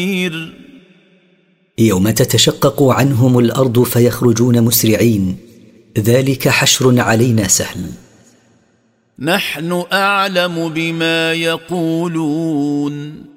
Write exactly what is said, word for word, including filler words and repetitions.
يوم تتشقق عنهم الأرض فيخرجون مسرعين، ذلك حشر علينا سهل. نحن أعلم بما يقولون